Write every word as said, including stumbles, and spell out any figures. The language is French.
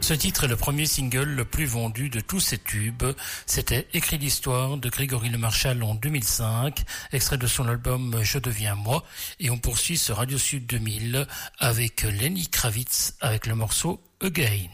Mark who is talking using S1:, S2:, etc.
S1: Ce titre est le premier single le plus vendu de tous ces tubes. C'était Écrit l'histoire de Grégory Le Marchal en deux mille cinq, extrait de son album Je deviens moi. Et on poursuit ce Radio Sud deux mille avec Lenny Kravitz avec le morceau Again.